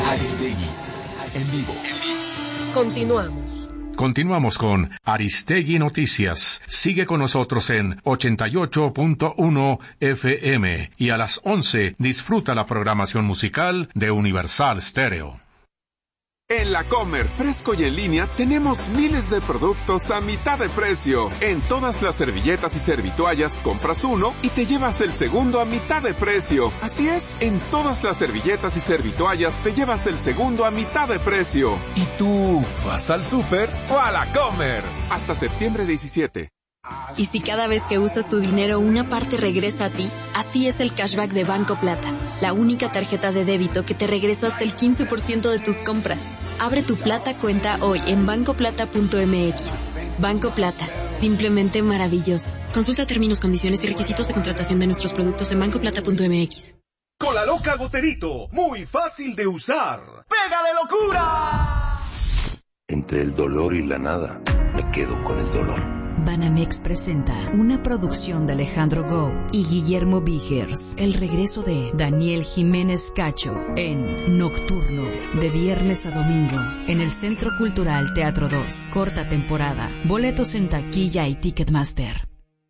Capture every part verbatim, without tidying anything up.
Aristegui, en vivo. Continuamos. Continuamos con Aristegui Noticias. Sigue con nosotros en ochenta y ocho punto uno F M y a las once disfruta la programación musical de Universal Stereo. En La Comer, fresco y en línea, tenemos miles de productos a mitad de precio. En todas las servilletas y servitoallas, compras uno y te llevas el segundo a mitad de precio. Así es, en todas las servilletas y servitoallas te llevas el segundo a mitad de precio. ¿Y tú vas al súper o a La Comer? Hasta septiembre diecisiete. Y si cada vez que usas tu dinero una parte regresa a ti, así es el cashback de Banco Plata, la única tarjeta de débito que te regresa hasta el quince por ciento de tus compras. Abre tu Plata cuenta hoy en banco plata punto m x. Banco Plata, simplemente maravilloso. Consulta términos, condiciones y requisitos de contratación de nuestros productos en banco plata punto m x. Cola Loca Goterito, muy fácil de usar. ¡Pega de locura! Entre el dolor y la nada, me quedo con el dolor. Banamex presenta una producción de Alejandro Gou y Guillermo Vigers, el regreso de Daniel Jiménez Cacho en Nocturno, de viernes a domingo, en el Centro Cultural Teatro dos, corta temporada, boletos en taquilla y Ticketmaster.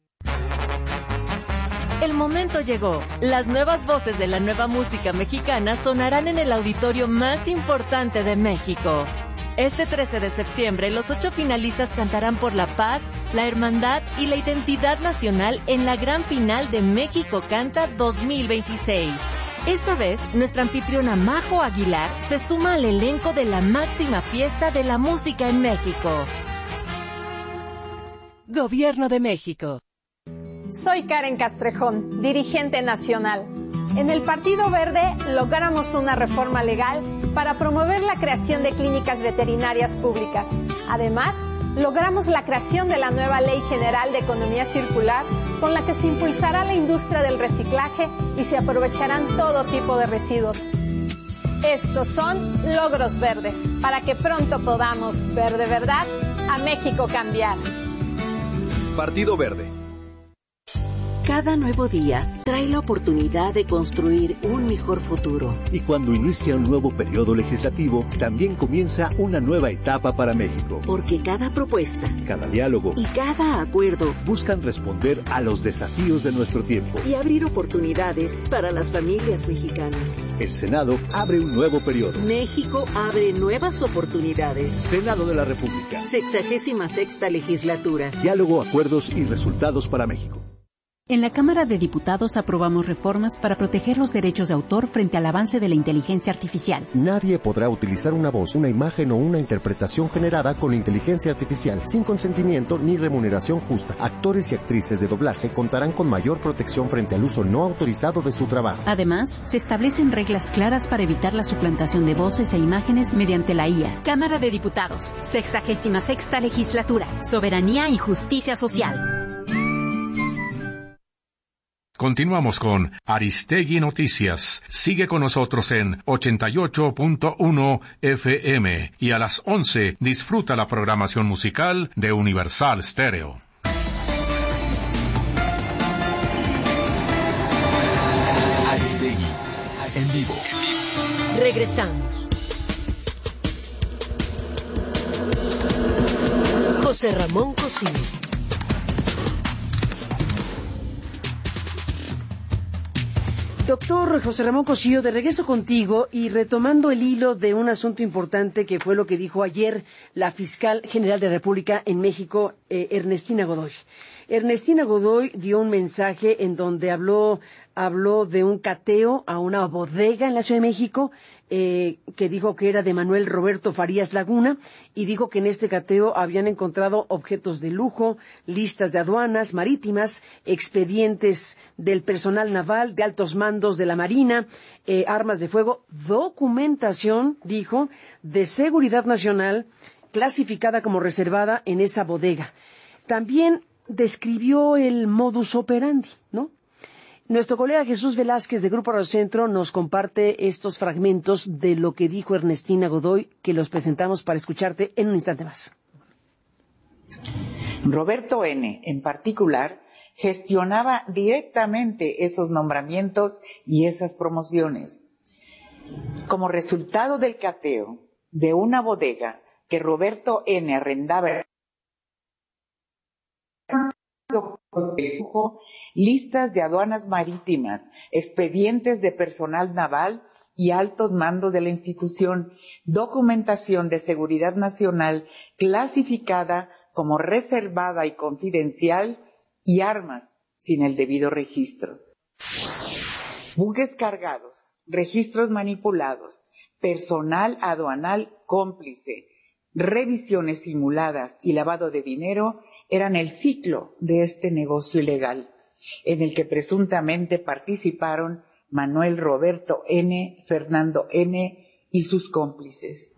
El momento llegó. Las nuevas voces de la nueva música mexicana sonarán en el auditorio más importante de México. Este trece de septiembre, los ocho finalistas cantarán por la paz, la hermandad y la identidad nacional en la gran final de México Canta dos mil veintiséis. Esta vez, nuestra anfitriona Majo Aguilar se suma al elenco de la máxima fiesta de la música en México. Gobierno de México. Soy Karen Castrejón, dirigente nacional. En el Partido Verde logramos una reforma legal para promover la creación de clínicas veterinarias públicas. Además, logramos la creación de la nueva Ley General de Economía Circular, con la que se impulsará la industria del reciclaje y se aprovecharán todo tipo de residuos. Estos son logros verdes, para que pronto podamos ver de verdad a México cambiar. Partido Verde. Cada nuevo día trae la oportunidad de construir un mejor futuro. Y cuando inicia un nuevo periodo legislativo, también comienza una nueva etapa para México. Porque cada propuesta, cada diálogo y cada acuerdo buscan responder a los desafíos de nuestro tiempo y abrir oportunidades para las familias mexicanas. El Senado abre un nuevo periodo. México abre nuevas oportunidades. Senado de la República. Sexagésima sexta legislatura. Diálogo, acuerdos y resultados para México. En la Cámara de Diputados aprobamos reformas para proteger los derechos de autor frente al avance de la inteligencia artificial. Nadie podrá utilizar una voz, una imagen o una interpretación generada con inteligencia artificial sin consentimiento ni remuneración justa. Actores y actrices de doblaje contarán con mayor protección frente al uso no autorizado de su trabajo. Además, se establecen reglas claras para evitar la suplantación de voces e imágenes mediante la I A. Cámara de Diputados, sexagésima sexta legislatura, soberanía y justicia social. Continuamos con Aristegui Noticias. Sigue con nosotros en ochenta y ocho punto uno F M y a las once disfruta la programación musical de Universal Stereo. Aristegui, en vivo. Regresamos. José Ramón Cosío. Doctor José Ramón Cosío, de regreso contigo y retomando el hilo de un asunto importante que fue lo que dijo ayer la fiscal general de la República en México, eh, Ernestina Godoy. Ernestina Godoy dio un mensaje en donde habló, habló de un cateo a una bodega en la Ciudad de México, eh, que dijo que era de Manuel Roberto Farías Laguna, y dijo que en este cateo habían encontrado objetos de lujo, listas de aduanas marítimas, expedientes del personal naval, de altos mandos de la Marina, eh, armas de fuego, documentación, dijo, de seguridad nacional, clasificada como reservada en esa bodega. También describió el modus operandi, ¿no? Nuestro colega Jesús Velázquez de Grupo Radio Centro nos comparte estos fragmentos de lo que dijo Ernestina Godoy, que los presentamos para escucharte en un instante más. Roberto N., en particular, gestionaba directamente esos nombramientos y esas promociones. Como resultado del cateo de una bodega que Roberto N. arrendaba, listas de aduanas marítimas, expedientes de personal naval y altos mandos de la institución, documentación de seguridad nacional clasificada como reservada y confidencial y armas sin el debido registro. Buques cargados, registros manipulados, personal aduanal cómplice, revisiones simuladas y lavado de dinero eran el ciclo de este negocio ilegal, en el que presuntamente participaron Manuel Roberto N., Fernando N. y sus cómplices.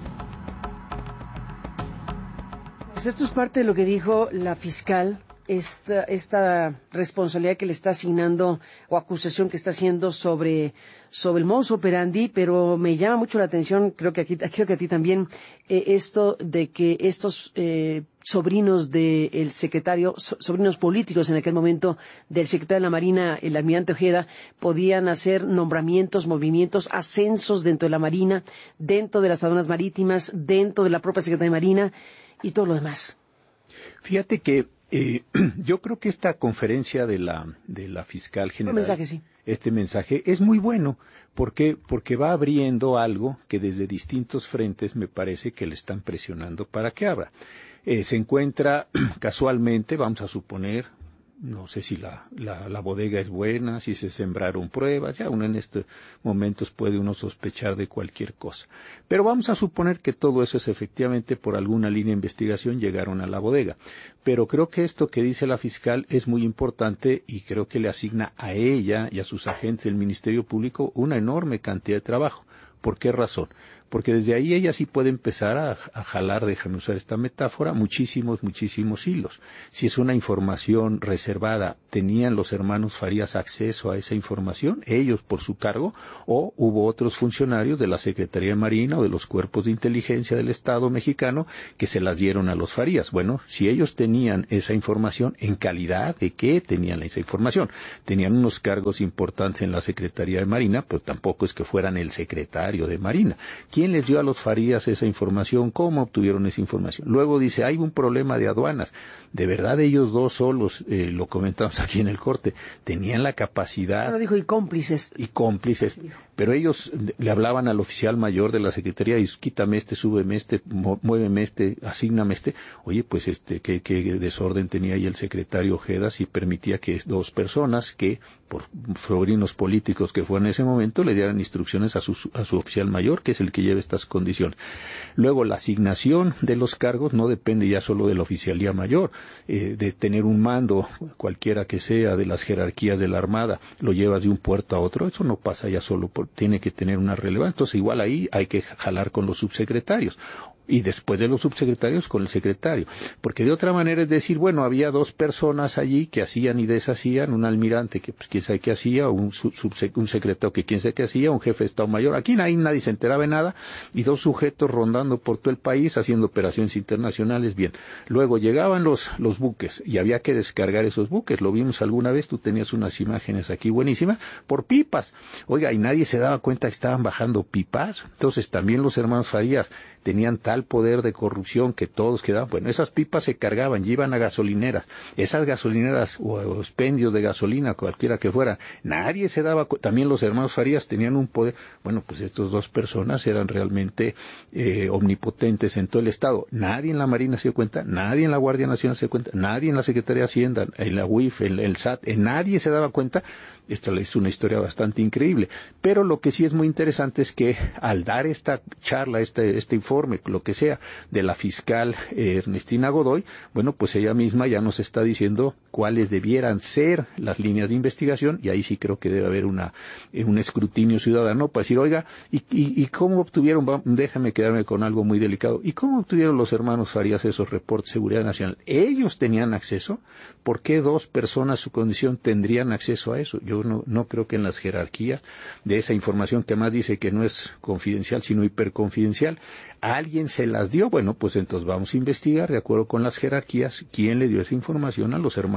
Pues esto es parte de lo que dijo la fiscal, esta, esta responsabilidad que le está asignando o acusación que está haciendo sobre, sobre el modus operandi, pero me llama mucho la atención, creo que aquí, creo que a ti también, eh, esto de que estos eh, sobrinos del secretario, so, sobrinos políticos en aquel momento del secretario de la Marina, el almirante Ojeda, podían hacer nombramientos, movimientos, ascensos dentro de la Marina, dentro de las aduanas marítimas, dentro de la propia Secretaría de Marina y todo lo demás. Fíjate que eh, yo creo que esta conferencia de la de la fiscal general, mensaje, sí. este mensaje es muy bueno, porque porque va abriendo algo que desde distintos frentes me parece que le están presionando para que abra. Eh, se encuentra casualmente, vamos a suponer, no sé si la, la, la bodega es buena, si se sembraron pruebas, ya uno en estos momentos puede uno sospechar de cualquier cosa. Pero vamos a suponer que todo eso es efectivamente por alguna línea de investigación llegaron a la bodega. Pero creo que esto que dice la fiscal es muy importante y creo que le asigna a ella y a sus agentes del Ministerio Público una enorme cantidad de trabajo. ¿Por qué razón? Porque desde ahí ella sí puede empezar a, a jalar, déjame usar esta metáfora, muchísimos, muchísimos hilos. Si es una información reservada, ¿tenían los hermanos Farías acceso a esa información, ellos por su cargo, o hubo otros funcionarios de la Secretaría de Marina o de los cuerpos de inteligencia del Estado mexicano que se las dieron a los Farías? Bueno, si ellos tenían esa información, ¿en calidad de qué tenían esa información? Tenían unos cargos importantes en la Secretaría de Marina, pero tampoco es que fueran el secretario de Marina. ¿Quién les dio a los Farías esa información? ¿Cómo obtuvieron esa información? Luego dice, hay un problema de aduanas. De verdad ellos dos solos, eh, lo comentamos aquí en el corte, tenían la capacidad... Pero dijo, y cómplices. Y cómplices. Pero ellos le hablaban al oficial mayor de la Secretaría y quítame este, súbeme este, muéveme este, asígname este. Oye, pues este, qué, qué desorden tenía ahí el secretario Ojeda si permitía que dos personas que, por sobrinos políticos que fueron en ese momento, le dieran instrucciones a su, a su oficial mayor, que es el que lleva estas condiciones. Luego, la asignación de los cargos no depende ya solo de la oficialía mayor, eh, de tener un mando, cualquiera que sea, de las jerarquías de la Armada, lo llevas de un puerto a otro, eso no pasa ya solo por, tiene que tener una relevancia. Entonces, igual ahí hay que jalar con los subsecretarios. Y después de los subsecretarios con el secretario. Porque de otra manera es decir, bueno, había dos personas allí que hacían y deshacían, un almirante que pues quién sabe qué hacía, o un, subsec- un secretario que quién sabe qué hacía, un jefe de Estado Mayor. Aquí nadie, nadie se enteraba de nada, y dos sujetos rondando por todo el país haciendo operaciones internacionales. Bien, luego llegaban los, los buques y había que descargar esos buques. Lo vimos alguna vez, tú tenías unas imágenes aquí buenísimas, por pipas. Oiga, y nadie se daba cuenta que estaban bajando pipas. Entonces también los hermanos Farías tenían tal poder de corrupción que todos quedaban, bueno, esas pipas se cargaban, iban a gasolineras, esas gasolineras o, o expendios de gasolina, cualquiera que fuera, nadie se daba cuenta, también los hermanos Farías tenían un poder, bueno, pues estas dos personas eran realmente eh, omnipotentes en todo el Estado, nadie en la Marina se dio cuenta, nadie en la Guardia Nacional se dio cuenta, nadie en la Secretaría de Hacienda, en la U I F, en el S A T, en nadie se daba cuenta. Esta es una historia bastante increíble, pero lo que sí es muy interesante es que al dar esta charla, este, este informe, lo que sea, de la fiscal eh, Ernestina Godoy, bueno, pues ella misma ya nos está diciendo cuáles debieran ser las líneas de investigación, y ahí sí creo que debe haber una eh, un escrutinio ciudadano para decir, oiga, ¿y, y, y cómo obtuvieron, va, déjame quedarme con algo muy delicado, ¿y cómo obtuvieron los hermanos Farías esos reportes de seguridad nacional? ¿Ellos tenían acceso? ¿Por qué dos personas su condición tendrían acceso a eso? Yo no, no creo que en las jerarquías de esa información, que además dice que no es confidencial, sino hiperconfidencial, ¿a alguien se las dio? Bueno, pues entonces vamos a investigar de acuerdo con las jerarquías quién le dio esa información a los hermanos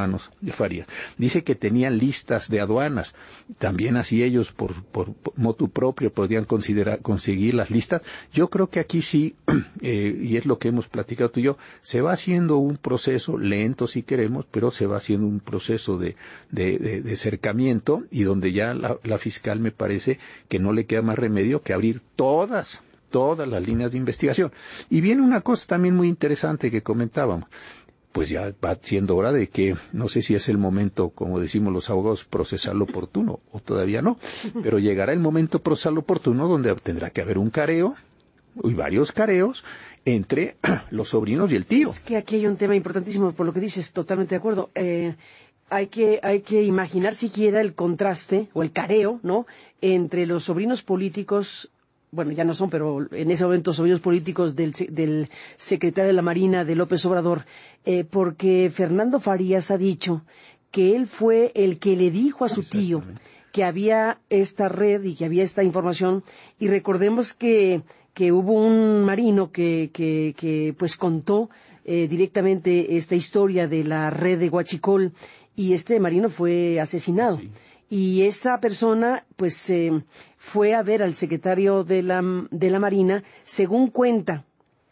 hermanos Farías. Dice que tenían listas de aduanas, también así ellos por, por, por motu propio podían considerar, conseguir las listas. Yo creo que aquí sí, eh, y es lo que hemos platicado tú y yo, se va haciendo un proceso lento si queremos, pero se va haciendo un proceso de, de, de, de acercamiento, y donde ya la, la fiscal me parece que no le queda más remedio que abrir todas todas las líneas de investigación. Y viene una cosa también muy interesante que comentábamos. Pues ya va siendo hora de que, no sé si es el momento, como decimos los abogados, procesar lo oportuno, o todavía no, pero llegará el momento procesar lo oportuno donde tendrá que haber un careo, y varios careos, entre los sobrinos y el tío. Es que aquí hay un tema importantísimo, por lo que dices, totalmente de acuerdo. Eh, hay que, hay que imaginar siquiera el contraste, o el careo, ¿no?, entre los sobrinos políticos, bueno, ya no son, pero en ese momento sobrinos políticos del, del secretario de la Marina de López Obrador, eh, porque Fernando Farías ha dicho que él fue el que le dijo a su tío que había esta red y que había esta información, y recordemos que, que hubo un marino que, que, que pues contó eh, directamente esta historia de la red de Huachicol, y este marino fue asesinado. Sí. Y esa persona, pues, eh, fue a ver al secretario de la, de la Marina, según cuenta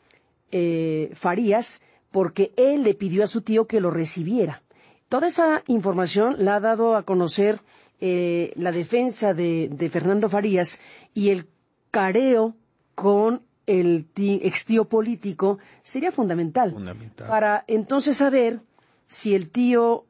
eh, Farías, porque él le pidió a su tío que lo recibiera. Toda esa información la ha dado a conocer eh, la defensa de, de Fernando Farías, y el careo con el tí, ex tío político sería fundamental, fundamental para entonces saber si el tío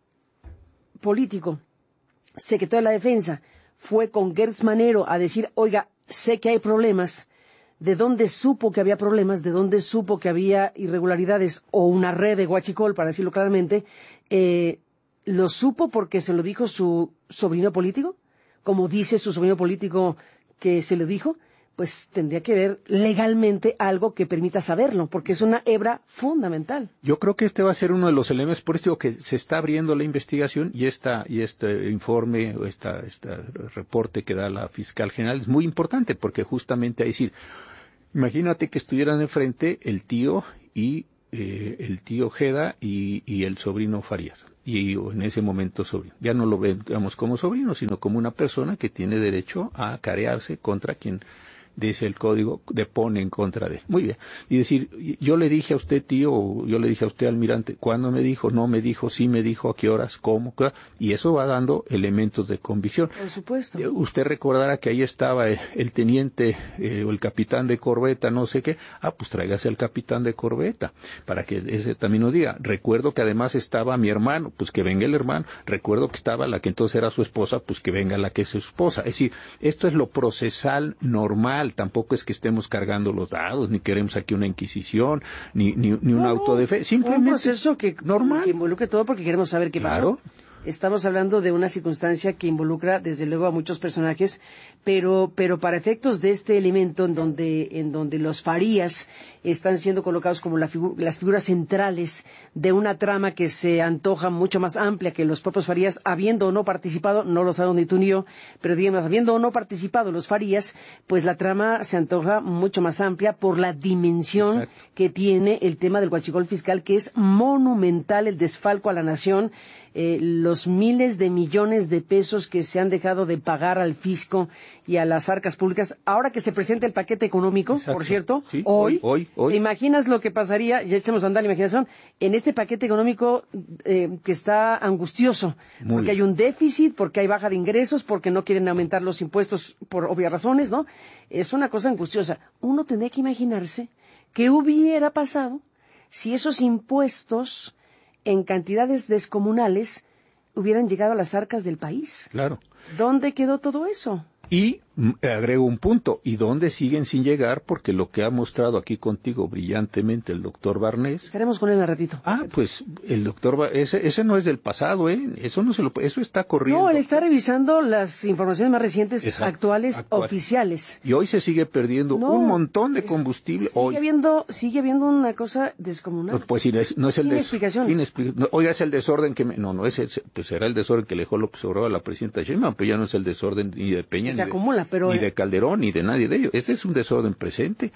político, secretario de la Defensa, fue con Gertz Manero a decir, oiga, sé que hay problemas, ¿de dónde supo que había problemas? ¿De dónde supo que había irregularidades o una red de Huachicol, para decirlo claramente? Eh, ¿Lo supo porque se lo dijo su sobrino político? Como dice su sobrino político que se lo dijo, pues tendría que ver legalmente algo que permita saberlo, porque es una hebra fundamental. Yo creo que este va a ser uno de los elementos, por eso digo que se está abriendo la investigación, y esta y este informe, o esta, este reporte que da la fiscal general es muy importante, porque justamente a decir, imagínate que estuvieran enfrente el tío y eh, el tío Ojeda y, y el sobrino Farías. Y en ese momento sobrino. Ya no lo vemos como sobrino, sino como una persona que tiene derecho a carearse contra quien, dice el código, depone en contra de él. Muy bien. Y decir, yo le dije a usted, tío, o yo le dije a usted, almirante, ¿cuándo me dijo? No me dijo, sí me dijo, ¿a qué horas? ¿Cómo? Y eso va dando elementos de convicción. Por supuesto. Usted recordará que ahí estaba el, el teniente eh, o el capitán de corbeta, no sé qué. Ah, pues tráigase al capitán de corbeta, para que ese también nos diga. Recuerdo que además estaba mi hermano, pues que venga el hermano. Recuerdo que estaba la que entonces era su esposa, pues que venga la que es su esposa. Es decir, esto es lo procesal normal. Tampoco es que estemos cargando los dados, ni queremos aquí una inquisición, ni, ni, ni un no, auto de fe. Simplemente un proceso que, normal. que involucre todo, porque queremos saber qué claro. pasó. Estamos hablando de una circunstancia que involucra, desde luego, a muchos personajes, pero, pero para efectos de este elemento en donde, en donde los Farías están siendo colocados como la figu- las figuras centrales de una trama que se antoja mucho más amplia que los propios Farías, habiendo o no participado, no lo saben ni tú ni yo, pero digamos, habiendo o no participado los Farías, pues la trama se antoja mucho más amplia por la dimensión Exacto. que tiene el tema del huachicol fiscal, que es monumental, el desfalco a la nación. Eh, los miles de millones de pesos que se han dejado de pagar al fisco y a las arcas públicas. Ahora que se presenta el paquete económico, Exacto. por cierto, sí, hoy, hoy, hoy, ¿te imaginas lo que pasaría? Ya echamos a andar la imaginación, en este paquete económico eh, que está angustioso, Muy porque bien. hay un déficit, porque hay baja de ingresos, porque no quieren aumentar los impuestos por obvias razones, ¿no? Es una cosa angustiosa. Uno tendría que imaginarse qué hubiera pasado si esos impuestos en cantidades descomunales hubieran llegado a las arcas del país. Claro. ¿Dónde quedó todo eso? Y agrego un punto, ¿y dónde siguen sin llegar? Porque lo que ha mostrado aquí contigo brillantemente el doctor Barnés. Estaremos con él un ratito. Ah, pues el doctor Bar... ese, ese no es del pasado, ¿eh? Eso no se lo, eso está corriendo. No, él está revisando las informaciones más recientes, Exacto. actuales, Actual. oficiales. Y hoy se sigue perdiendo no, un montón de combustible. Es, sigue hoy. habiendo, sigue habiendo una cosa descomunal. Pues, pues sí, no es, no es el Sin des... explicaciones. Sin expli... no, oiga, es el desorden que me... no, no es el... pues será el desorden que le dejó López Obrador a la presidenta Sheinbaum, pero ya no es el desorden ni de Peña se ni acumula, de, pero ni de Calderón ni de nadie de ellos. Este es un desorden presente.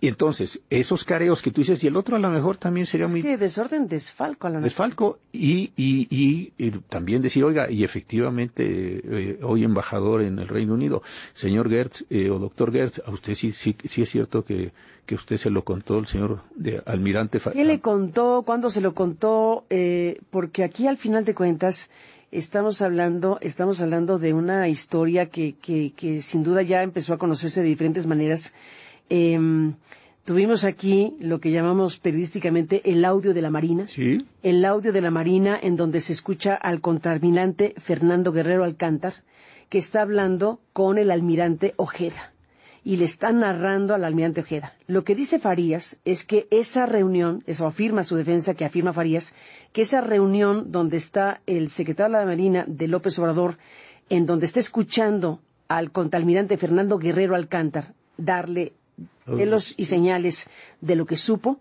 Y entonces, esos careos que tú dices, y el otro a lo mejor también sería es muy... que desorden, desfalco a la Desfalco, y, y, y, y también decir, oiga, y efectivamente, eh, hoy embajador en el Reino Unido, señor Gertz, eh, o doctor Gertz, a usted sí, sí, sí es cierto que, que usted se lo contó el señor de almirante... Fa- ¿Qué le contó? ¿Cuándo se lo contó? Eh, porque aquí al final de cuentas estamos hablando, estamos hablando de una historia que, que, que sin duda ya empezó a conocerse de diferentes maneras. Eh, tuvimos aquí lo que llamamos periodísticamente el audio de la Marina. Sí. El audio de la Marina en donde se escucha al contraalmirante Fernando Guerrero Alcántar, que está hablando con el almirante Ojeda. Y le está narrando al almirante Ojeda. Lo que dice Farías es que esa reunión, eso afirma su defensa, que afirma Farías, que esa reunión donde está el secretario de la Marina de López Obrador, en donde está escuchando al contraalmirante Fernando Guerrero Alcántar darle pelos y señales de lo que supo,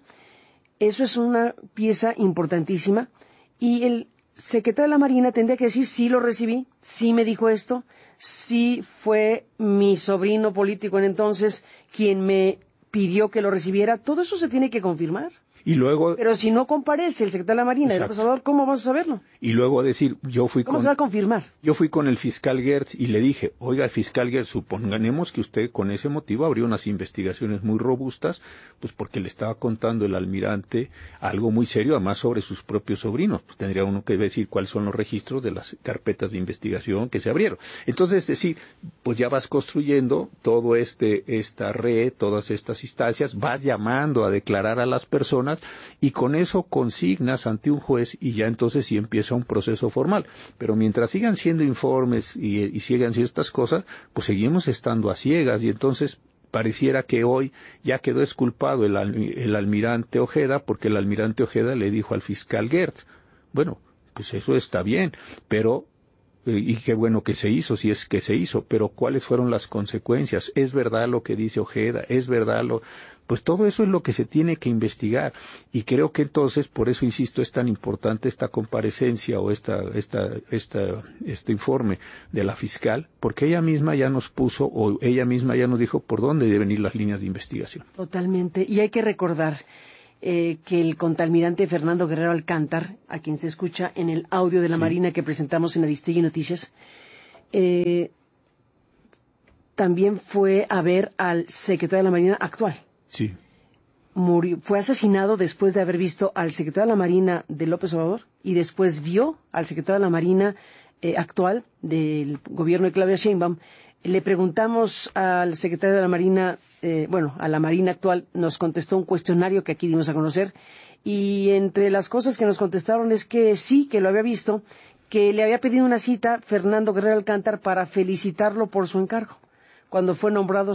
eso es una pieza importantísima, y el secretario de la Marina tendría que decir, sí lo recibí, sí me dijo esto, sí fue mi sobrino político en entonces quien me pidió que lo recibiera. Todo eso se tiene que confirmar. Y luego... Pero si no comparece el secretario de la Marina, el Obrador, ¿cómo vamos a saberlo? Y luego decir, yo fui ¿Cómo con... se va a confirmar? Yo fui con el fiscal Gertz y le dije, oiga, fiscal Gertz, suponganemos que usted con ese motivo abrió unas investigaciones muy robustas, pues porque le estaba contando el almirante algo muy serio, además sobre sus propios sobrinos. Pues tendría uno que decir cuáles son los registros de las carpetas de investigación que se abrieron. Entonces, es decir, pues ya vas construyendo todo este, esta red, todas estas instancias, vas llamando a declarar a las personas, y con eso consignas ante un juez y ya entonces sí empieza un proceso formal. Pero mientras sigan siendo informes y, y sigan siendo estas cosas, pues seguimos estando a ciegas, y entonces pareciera que hoy ya quedó exculpado el, el almirante Ojeda, porque el almirante Ojeda le dijo al fiscal Gertz, bueno, pues eso está bien, pero... y qué bueno que se hizo, si es que se hizo, pero ¿cuáles fueron las consecuencias? ¿Es verdad lo que dice Ojeda? ¿Es verdad lo...? Pues todo eso es lo que se tiene que investigar, y creo que entonces, por eso insisto, es tan importante esta comparecencia o esta, esta, esta, este informe de la fiscal, porque ella misma ya nos puso, o ella misma ya nos dijo por dónde deben ir las líneas de investigación. Totalmente, y hay que recordar Eh, que el contraalmirante Fernando Guerrero Alcántar, a quien se escucha en el audio de la sí. Marina que presentamos en Aristegui Noticias, eh, también fue a ver al secretario de la Marina actual. Sí. Murió, fue asesinado después de haber visto al secretario de la Marina de López Obrador, y después vio al secretario de la Marina eh, actual del gobierno de Claudia Sheinbaum. Le preguntamos al secretario de la Marina, eh, bueno, a la Marina actual, nos contestó un cuestionario que aquí dimos a conocer, y entre las cosas que nos contestaron es que sí, que lo había visto, que le había pedido una cita Fernando Guerrero Alcántar para felicitarlo por su encargo, cuando fue nombrado